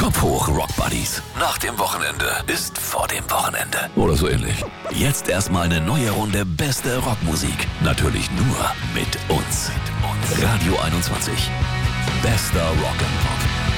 Kopf hoch, Rock Buddies. Nach dem Wochenende ist vor dem Wochenende. Oder so ähnlich. Jetzt erstmal eine neue Runde beste Rockmusik. Natürlich nur mit uns. Radio 21. Bester Rock'n'Pop.